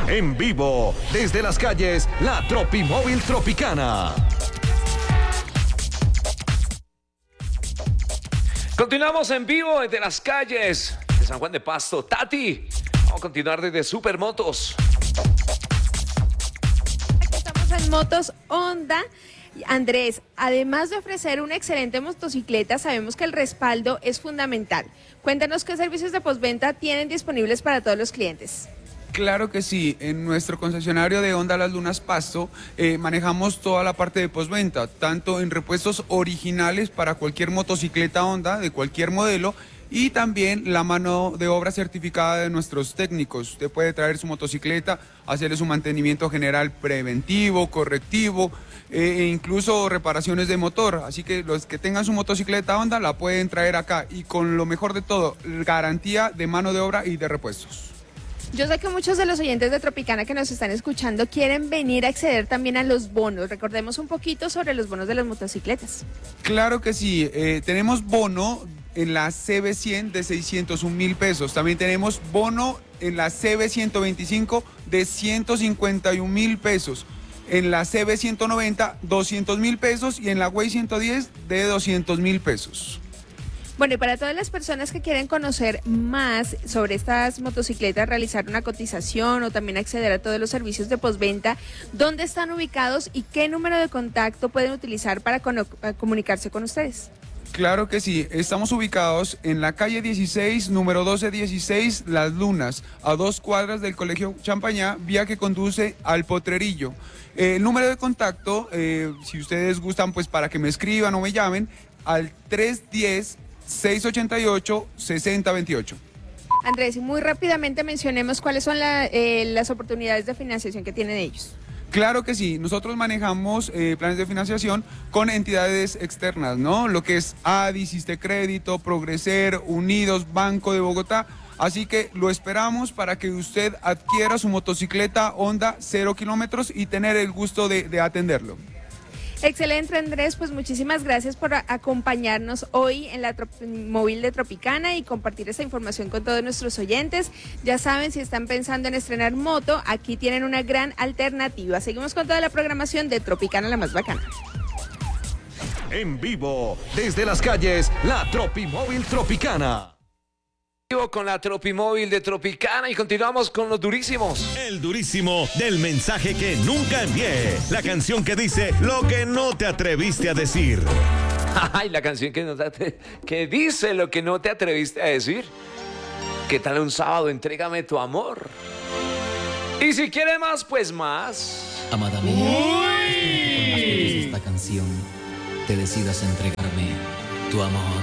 En vivo, desde las calles, la Tropimóvil Tropicana. Continuamos en vivo desde las calles de San Juan de Pasto. Tati, vamos a continuar desde Supermotos. Aquí estamos en Motos Honda. Andrés, además de ofrecer una excelente motocicleta, sabemos que el respaldo es fundamental. Cuéntanos qué servicios de postventa tienen disponibles para todos los clientes. Claro que sí, en nuestro concesionario de Honda Las Lunas Pasto manejamos toda la parte de postventa, tanto en repuestos originales para cualquier motocicleta Honda de cualquier modelo y también la mano de obra certificada de nuestros técnicos. Usted puede traer su motocicleta, hacerle su mantenimiento general preventivo, correctivo e incluso reparaciones de motor. Así que los que tengan su motocicleta Honda la pueden traer acá y con lo mejor de todo, garantía de mano de obra y de repuestos. Yo sé que muchos de los oyentes de Tropicana que nos están escuchando quieren venir a acceder también a los bonos. Recordemos un poquito sobre los bonos de las motocicletas. Claro que sí, tenemos bono en la CB100 de 601,000 pesos. También tenemos bono en la CB125 de 151,000 pesos. En la CB190, 200,000 pesos y en la Way 110 de 200,000 pesos. Bueno, y para todas las personas que quieren conocer más sobre estas motocicletas, realizar una cotización o también acceder a todos los servicios de postventa, ¿dónde están ubicados y qué número de contacto pueden utilizar para comunicarse con ustedes? Claro que sí, estamos ubicados en la calle 16, número 1216, Las Lunas, a 2 cuadras del Colegio Champañá, vía que conduce al Potrerillo. El número de contacto, si ustedes gustan, pues para que me escriban o me llamen, al 310-688-6028. Andrés, y muy rápidamente mencionemos cuáles son las oportunidades de financiación que tienen ellos. Claro que sí, nosotros manejamos planes de financiación con entidades externas, ¿no? Lo que es ADI, Crédito, Progreser, Unidos, Banco de Bogotá. Así que lo esperamos para que usted adquiera su motocicleta Honda 0 kilómetros y tener el gusto de atenderlo. Excelente, Andrés, pues muchísimas gracias por acompañarnos hoy en la móvil de Tropicana y compartir esta información con todos nuestros oyentes. Ya saben, si están pensando en estrenar moto, aquí tienen una gran alternativa. Seguimos con toda la programación de Tropicana, la más bacana. En vivo, desde las calles, la Tropimóvil Tropicana. Con la Tropimóvil de Tropicana y continuamos con los durísimos. El durísimo del mensaje que nunca envié. La canción que dice lo que no te atreviste a decir. Ay, la canción que dice lo que no te atreviste a decir. ¿Qué tal un sábado? Entrégame tu amor. Y si quiere más, pues más. Amada mía, esta canción te decidas entregarme tu amor.